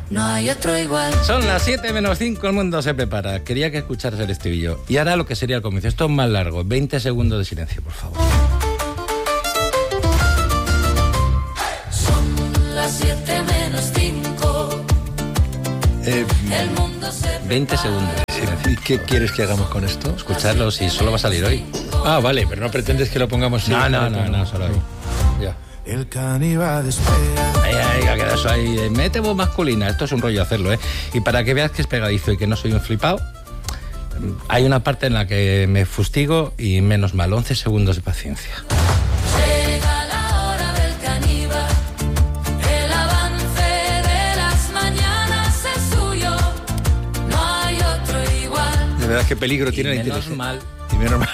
No hay otro igual. Son las 7 menos 5, el mundo se prepara. Quería que escucharas el estribillo. Y ahora lo que sería el comienzo. Esto es más largo. 20 segundos de silencio, por favor. Son las 7 menos 5. El mundo se prepara. 20 segundos de silencio. ¿Y qué quieres que hagamos con esto? Escucharlo, si solo va a salir hoy. Ah, vale, pero no pretendes que lo pongamos siempre. No, solo hoy. Ya. El caníbal espera. Ahí, queda eso ahí. Mete voz masculina. Esto es un rollo hacerlo, ¿eh? Y para que veas que es pegadizo y que no soy un flipado, hay una parte en la que me fustigo y menos mal, 11 segundos de paciencia. Llega la hora del caníbal. El avance de las mañanas es suyo. No hay otro igual. De verdad, qué peligro tiene la Menos inteligencia. mal. Y menos mal.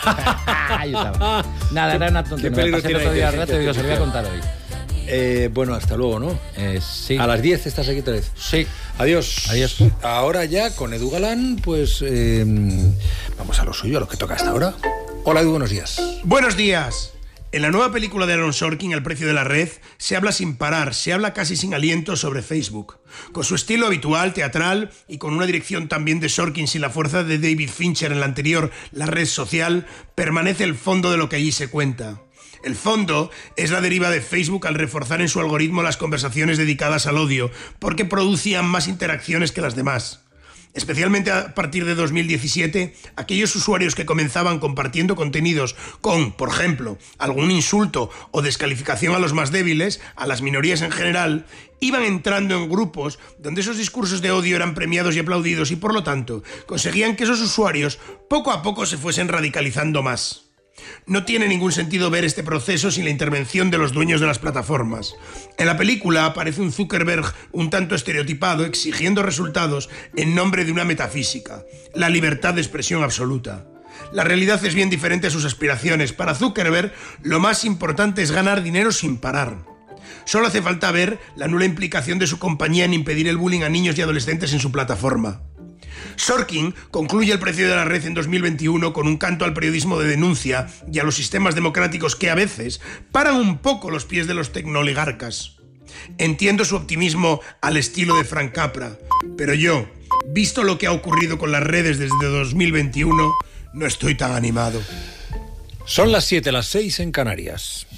Nada, era una tontería. Qué peligro Me pasé el tiene otro día la al rato y digo, se lo voy a contar hoy. Bueno, hasta luego, ¿no? Sí. A las 10 estás aquí otra vez. Sí. Adiós. Adiós. Ahora ya, con Edu Galán, pues vamos a lo suyo, a lo que toca hasta ahora. Hola, Edu, buenos días. Buenos días. En la nueva película de Aaron Sorkin, El precio de la red, se habla sin parar, se habla casi sin aliento sobre Facebook. Con su estilo habitual, teatral, y con una dirección también de Sorkin sin la fuerza de David Fincher en la anterior, La red social, permanece el fondo de lo que allí se cuenta. El fondo es la deriva de Facebook al reforzar en su algoritmo las conversaciones dedicadas al odio, porque producían más interacciones que las demás. Especialmente a partir de 2017, aquellos usuarios que comenzaban compartiendo contenidos con, por ejemplo, algún insulto o descalificación a los más débiles, a las minorías en general, iban entrando en grupos donde esos discursos de odio eran premiados y aplaudidos y, por lo tanto, conseguían que esos usuarios poco a poco se fuesen radicalizando más. No tiene ningún sentido ver este proceso sin la intervención de los dueños de las plataformas. En la película aparece un Zuckerberg un tanto estereotipado exigiendo resultados en nombre de una metafísica, la libertad de expresión absoluta. La realidad es bien diferente a sus aspiraciones. Para Zuckerberg, lo más importante es ganar dinero sin parar. Solo hace falta ver la nula implicación de su compañía en impedir el bullying a niños y adolescentes en su plataforma. Sorkin concluye El precio de la red en 2021 con un canto al periodismo de denuncia y a los sistemas democráticos que a veces paran un poco los pies de los tecnooligarcas. Entiendo su optimismo al estilo de Frank Capra, pero yo, visto lo que ha ocurrido con las redes desde 2021, no estoy tan animado. Son las 7, las 6 en Canarias.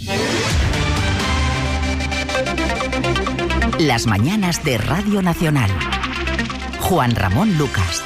Las mañanas de Radio Nacional. Juan Ramón Lucas.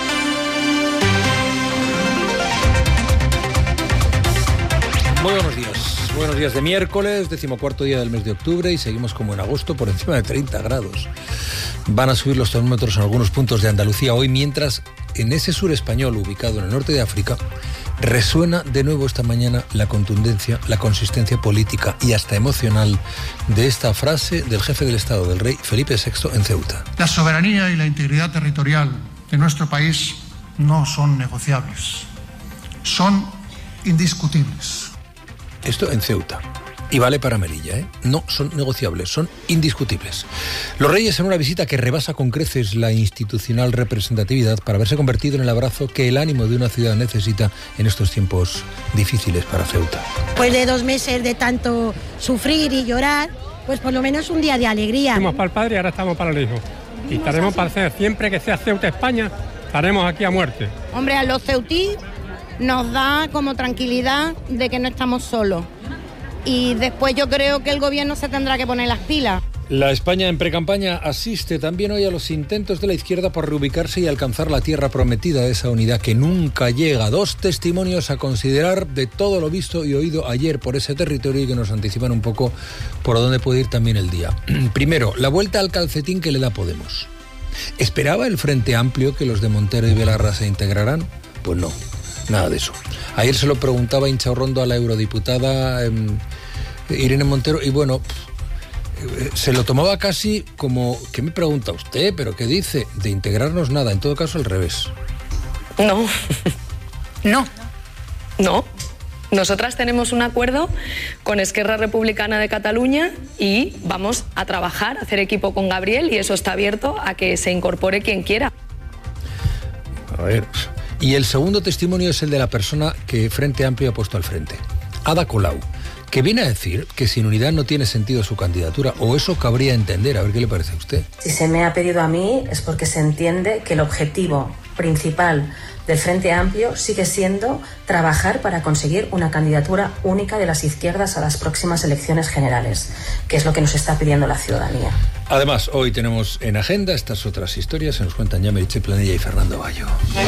Muy buenos días de miércoles, 14º día del mes de octubre y seguimos como en agosto por encima de 30 grados. Van a subir los termómetros en algunos puntos de Andalucía hoy, mientras en ese sur español ubicado en el norte de África resuena de nuevo esta mañana la contundencia, la consistencia política y hasta emocional de esta frase del jefe del Estado, del rey Felipe VI, en Ceuta. La soberanía y la integridad territorial de nuestro país no son negociables, son indiscutibles. Esto en Ceuta. Y vale para Melilla, ¿eh? No son negociables, son indiscutibles. Los Reyes en una visita que rebasa con creces la institucional representatividad para haberse convertido en el abrazo que el ánimo de una ciudad necesita en estos tiempos difíciles para Ceuta. Pues de 2 meses de tanto sufrir y llorar, pues por lo menos un día de alegría. Estamos para el padre y ahora estamos para el hijo. Y estaremos para el Ceuta. Siempre que sea Ceuta España, estaremos aquí a muerte. Hombre, a los ceutí nos da como tranquilidad de que no estamos solos. Y después yo creo que el gobierno se tendrá que poner las pilas. La España en precampaña asiste también hoy a los intentos de la izquierda por reubicarse y alcanzar la tierra prometida de esa unidad que nunca llega. 2 testimonios a considerar de todo lo visto y oído ayer por ese territorio y que nos anticipan un poco por dónde puede ir también el día. Primero, la vuelta al calcetín que le da Podemos. ¿Esperaba el Frente Amplio que los de Montero y Belarra se integraran? Pues no, nada de eso. Ayer se lo preguntaba Inchaurrondo a la eurodiputada Irene Montero y bueno, se lo tomaba casi como, ¿qué me pregunta usted? ¿Pero qué dice? De integrarnos nada, en todo caso al revés. No. Nosotras tenemos un acuerdo con Esquerra Republicana de Cataluña y vamos a trabajar, a hacer equipo con Gabriel y eso está abierto a que se incorpore quien quiera. A ver. Y el segundo testimonio es el de la persona que Frente Amplio ha puesto al frente. Ada Colau, que viene a decir que sin unidad no tiene sentido su candidatura, o eso cabría entender. A ver qué le parece a usted. Si se me ha pedido a mí es porque se entiende que el objetivo principal del Frente Amplio sigue siendo trabajar para conseguir una candidatura única de las izquierdas a las próximas elecciones generales, que es lo que nos está pidiendo la ciudadanía. Además, hoy tenemos en agenda estas otras historias, se nos cuentan ya Meritxell Planella y Fernando Bayo.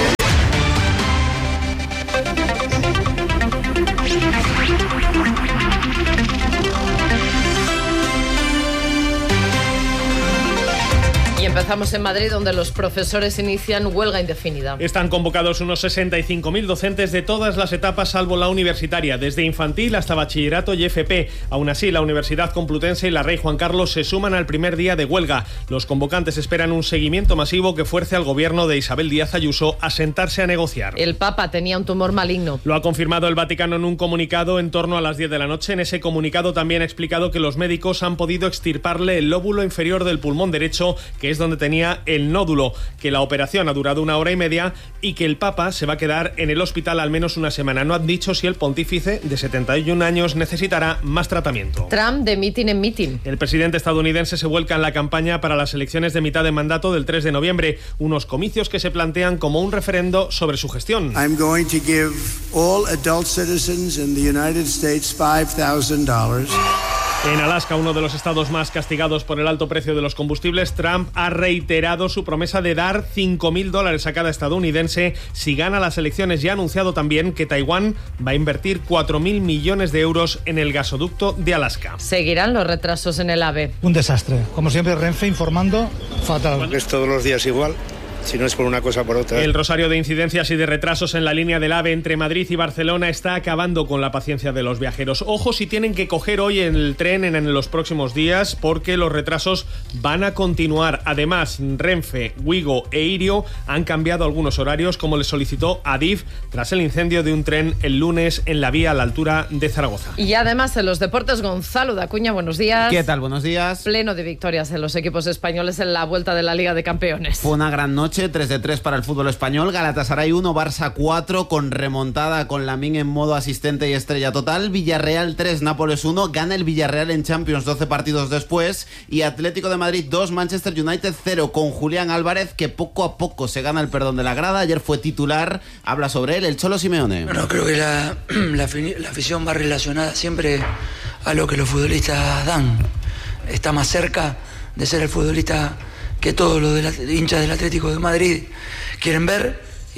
Empezamos en Madrid, donde los profesores inician huelga indefinida. Están convocados unos 65.000 docentes de todas las etapas, salvo la universitaria, desde infantil hasta bachillerato y FP. Aún así, la Universidad Complutense y la Rey Juan Carlos se suman al primer día de huelga. Los convocantes esperan un seguimiento masivo que fuerce al gobierno de Isabel Díaz Ayuso a sentarse a negociar. El Papa tenía un tumor maligno. Lo ha confirmado el Vaticano en un comunicado en torno a las 10 de la noche. En ese comunicado también ha explicado que los médicos han podido extirparle el lóbulo inferior del pulmón derecho, que es donde tenía el nódulo, que la operación ha durado 1 hora y media y que el Papa se va a quedar en el hospital al menos una semana. No han dicho si el pontífice de 71 años necesitará más tratamiento. Trump de mitin en mitin. El presidente estadounidense se vuelca en la campaña para las elecciones de mitad de mandato del 3 de noviembre, unos comicios que se plantean como un referendo sobre su gestión. I'm going to give all adult citizens in the United States $5,000. En Alaska, uno de los estados más castigados por el alto precio de los combustibles, Trump ha reiterado su promesa de dar $5.000 a cada estadounidense si gana las elecciones y ha anunciado también que Taiwán va a invertir 4.000 millones de euros en el gasoducto de Alaska. Seguirán los retrasos en el AVE. Un desastre. Como siempre, Renfe informando fatal. Es todos los días igual. Si no es por una cosa, por otra. El rosario de incidencias y de retrasos en la línea del AVE entre Madrid y Barcelona está acabando con la paciencia de los viajeros. Ojo si tienen que coger hoy el tren en los próximos días, porque los retrasos van a continuar. Además, Renfe, Wigo e Irio han cambiado algunos horarios, como les solicitó Adif tras el incendio de un tren el lunes en la vía a la altura de Zaragoza. Y además en los deportes, Gonzalo Dacuña, buenos días. ¿Qué tal? Buenos días. Pleno de victorias en los equipos españoles en la vuelta de la Liga de Campeones. Fue una gran noche. 3-3 para el fútbol español. Galatasaray 1, Barça 4, con remontada, con Lamine en modo asistente y estrella total. Villarreal 3, Nápoles 1. Gana el Villarreal en Champions 12 partidos después. Y Atlético de Madrid 2, Manchester United 0, con Julián Álvarez, que poco a poco se gana el perdón de la grada. Ayer fue titular. Habla sobre él el Cholo Simeone. Bueno, creo que la afición va relacionada siempre a lo que los futbolistas dan. Está más cerca de ser el futbolista que todos los hinchas del Atlético de Madrid quieren ver,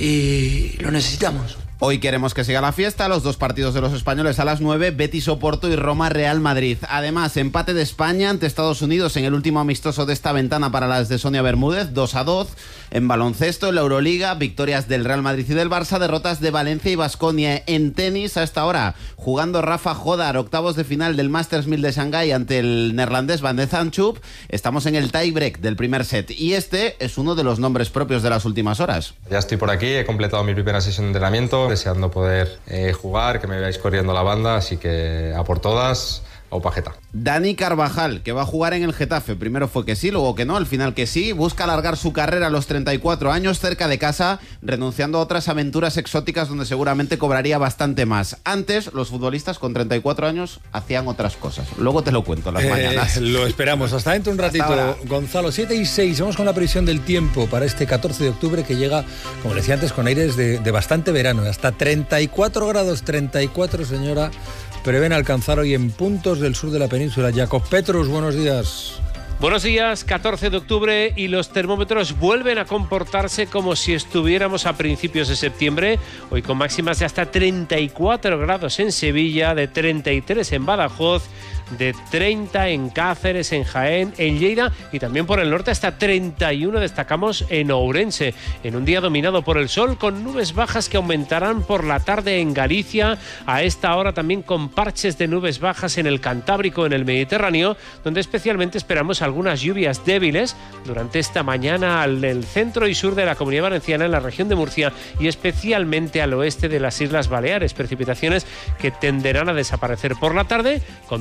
y lo necesitamos. Hoy queremos que siga la fiesta, los 2 partidos de los españoles a las 9, Betis Oporto y Roma Real Madrid. Además, empate de España ante Estados Unidos en el último amistoso de esta ventana para las de Sonia Bermúdez, 2-2. En baloncesto, en la Euroliga, victorias del Real Madrid y del Barça, derrotas de Valencia y Baskonia. En tenis, a esta hora, jugando Rafa Jodar, octavos de final del Masters 1000 de Shanghái ante el neerlandés Van de Zandschulp. Estamos en el tie-break del primer set y este es uno de los nombres propios de las últimas horas. Ya estoy por aquí, he completado mi primera sesión de entrenamiento, deseando poder jugar, que me veáis corriendo la banda, así que a por todas. O Pajeta. Dani Carvajal, que va a jugar en el Getafe. Primero fue que sí, luego que no, al final que sí. Busca alargar su carrera a los 34 años, cerca de casa, renunciando a otras aventuras exóticas donde seguramente cobraría bastante más. Antes, los futbolistas con 34 años hacían otras cosas. Luego te lo cuento las mañanas. Lo esperamos. Hasta dentro un ratito, Gonzalo. 7:06. Vamos con la previsión del tiempo para este 14 de octubre, que llega, como decía antes, con aires de bastante verano. Hasta 34 grados, 34, señora. Prevén alcanzar hoy en puntos del sur de la península. Jacob Petrus, buenos días. Buenos días, 14 de octubre y los termómetros vuelven a comportarse como si estuviéramos a principios de septiembre, hoy con máximas de hasta 34 grados en Sevilla, de 33 en Badajoz, de 30 en Cáceres, en Jaén, en Lleida y también por el norte hasta 31 destacamos en Ourense, en un día dominado por el sol, con nubes bajas que aumentarán por la tarde en Galicia, a esta hora también con parches de nubes bajas en el Cantábrico, en el Mediterráneo, donde especialmente esperamos algunas lluvias débiles durante esta mañana al centro y sur de la Comunidad Valenciana, en la región de Murcia y especialmente al oeste de las Islas Baleares, precipitaciones que tenderán a desaparecer por la tarde, con vientos de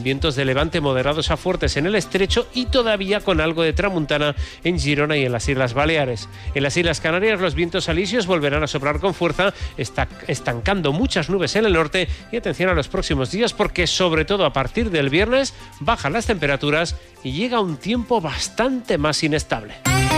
de levante moderados a fuertes en el estrecho y todavía con algo de tramuntana en Girona y en las Islas Baleares. En las Islas Canarias los vientos alisios volverán a soplar con fuerza, estancando muchas nubes en el norte, y atención a los próximos días porque sobre todo a partir del viernes bajan las temperaturas y llega un tiempo bastante más inestable.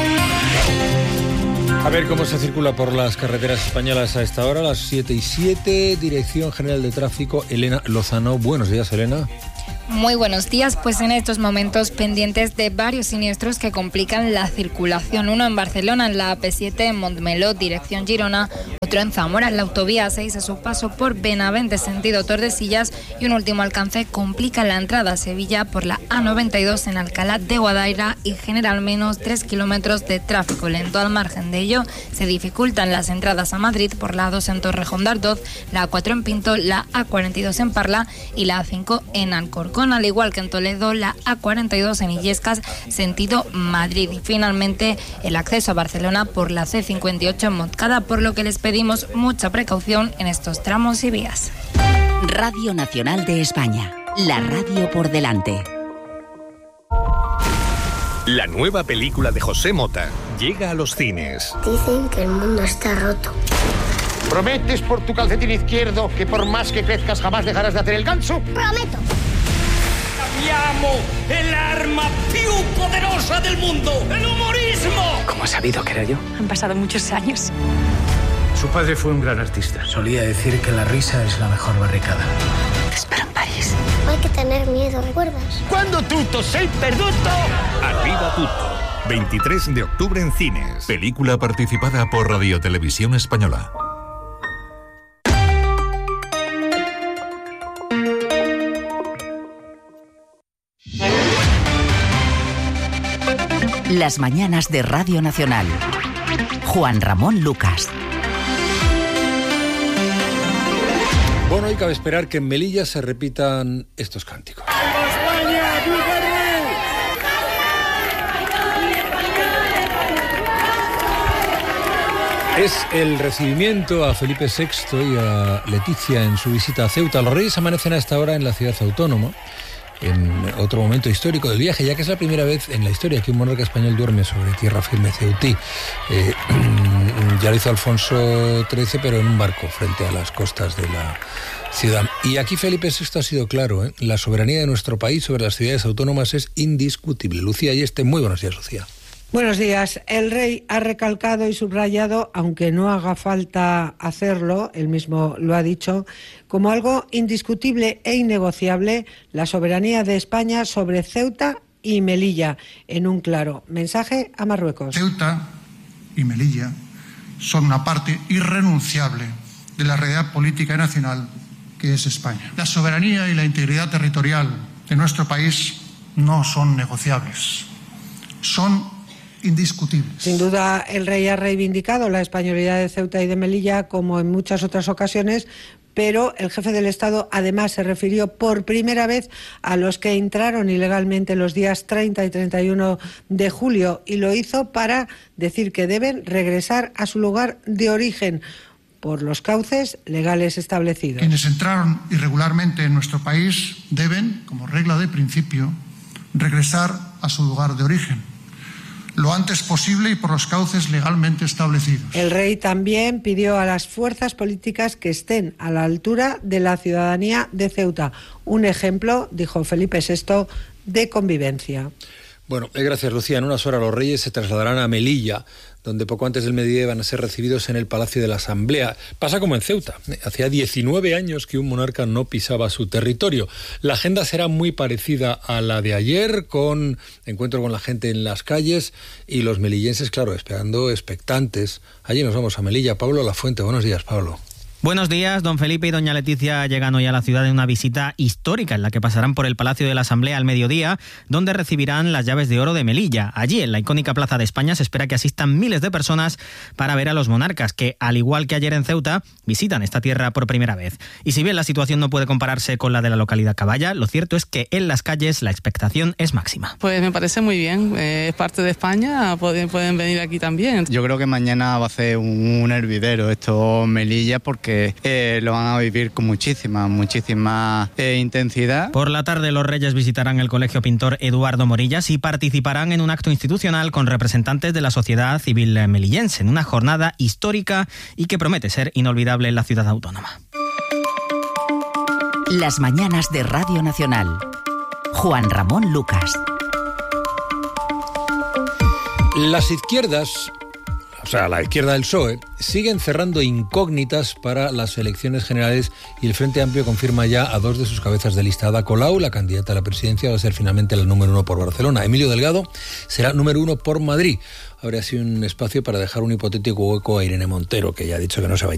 A ver cómo se circula por las carreteras españolas a esta hora, las 7:07, Dirección General de Tráfico, Elena Lozano. Buenos días, Elena. Muy buenos días, pues en estos momentos pendientes de varios siniestros que complican la circulación. Uno en Barcelona, en la AP7, en Montmeló, dirección Girona. Otro en Zamora, en la autovía 6, a su paso por Benavente, sentido Tordesillas. Y un último alcance complica la entrada a Sevilla por la A92 en Alcalá de Guadaira y genera al menos 3 kilómetros de tráfico lento. Al margen de ello, se dificultan las entradas a Madrid por la A2 en Torrejón de Ardoz, la A4 en Pinto, la A42 en Parla y la A5 en Alcorcón. Al igual que en Toledo, la A42 en Illescas, sentido Madrid. Y finalmente el acceso a Barcelona por la C58 en Montcada, por lo que les pedimos mucha precaución en estos tramos y vías. Radio Nacional de España, la radio por delante. La nueva película de José Mota llega a los cines. Dicen que el mundo está roto. ¿Prometes por tu calcetín izquierdo que por más que crezcas jamás dejarás de hacer el ganso? ¡Prometo! ¡Llamo el arma più poderosa del mundo! ¡El humorismo! ¿Cómo has sabido que era yo? Han pasado muchos años. Su padre fue un gran artista. Solía decir que la risa es la mejor barricada. Te espero en París. No hay que tener miedo, ¿recuerdas? Quando tutto sei perduto. Arriba tutto. 23 de octubre en cines. Película participada por Radio Televisión Española. Las mañanas de Radio Nacional. Juan Ramón Lucas. Bueno, y cabe esperar que en Melilla se repitan estos cánticos. Es el recibimiento a Felipe VI y a Leticia en su visita a Ceuta. Los reyes amanecen a esta hora en la ciudad autónoma, en otro momento histórico del viaje, ya que es la primera vez en la historia que un monarca español duerme sobre tierra firme ceutí. Ya lo hizo Alfonso XIII, pero en un barco frente a las costas de la ciudad. Y aquí Felipe VI ha sido claro, la soberanía de nuestro país sobre las ciudades autónomas es indiscutible. Lucía Ayeste, muy buenos días, Lucía. Buenos días. El rey ha recalcado y subrayado, aunque no haga falta hacerlo, él mismo lo ha dicho, como algo indiscutible e innegociable, la soberanía de España sobre Ceuta y Melilla, en un claro mensaje a Marruecos. Ceuta y Melilla son una parte irrenunciable de la realidad política y nacional que es España. La soberanía y la integridad territorial de nuestro país no son negociables, son indiscutibles. Sin duda, el rey ha reivindicado la españolidad de Ceuta y de Melilla, como en muchas otras ocasiones, pero el jefe del Estado además se refirió por primera vez a los que entraron ilegalmente los días 30 y 31 de julio y lo hizo para decir que deben regresar a su lugar de origen por los cauces legales establecidos. Quienes entraron irregularmente en nuestro país deben, como regla de principio, regresar a su lugar de origen lo antes posible y por los cauces legalmente establecidos. El rey también pidió a las fuerzas políticas que estén a la altura de la ciudadanía de Ceuta. Un ejemplo, dijo Felipe VI, de convivencia. Bueno, gracias, Lucía. En unas horas los reyes se trasladarán a Melilla, donde poco antes del mediodía van a ser recibidos en el Palacio de la Asamblea. Pasa como en Ceuta. Hacía 19 años que un monarca no pisaba su territorio. La agenda será muy parecida a la de ayer, con encuentro con la gente en las calles y los melillenses, claro, esperando expectantes. Allí nos vamos a Melilla. Pablo Lafuente, buenos días, Pablo. Buenos días, don Felipe y doña Leticia llegan hoy a la ciudad en una visita histórica en la que pasarán por el Palacio de la Asamblea al mediodía, donde recibirán las llaves de oro de Melilla. Allí, en la icónica Plaza de España, se espera que asistan miles de personas para ver a los monarcas, que, al igual que ayer en Ceuta, visitan esta tierra por primera vez. Y si bien la situación no puede compararse con la de la localidad Caballa, lo cierto es que en las calles la expectación es máxima. Pues me parece muy bien, es parte de España, pueden venir aquí también. Yo creo que mañana va a ser un hervidero esto Melilla, porque que lo van a vivir con muchísima intensidad. Por la tarde los Reyes visitarán el Colegio Pintor Eduardo Morillas y participarán en un acto institucional con representantes de la sociedad civil melillense, en una jornada histórica y que promete ser inolvidable en la ciudad autónoma. Las mañanas de Radio Nacional. Juan Ramón Lucas. Las izquierdas, o sea, la izquierda del PSOE, siguen cerrando incógnitas para las elecciones generales y el Frente Amplio confirma ya a 2 de sus cabezas de lista. Ada Colau, la candidata a la presidencia, va a ser finalmente la número 1 por Barcelona. Emilio Delgado será número 1 por Madrid. Habrá así un espacio para dejar un hipotético hueco a Irene Montero, que ya ha dicho que no se va a